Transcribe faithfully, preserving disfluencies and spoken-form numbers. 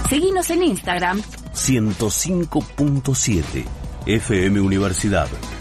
Seguinos en Instagram ciento cinco punto siete F M Universidad.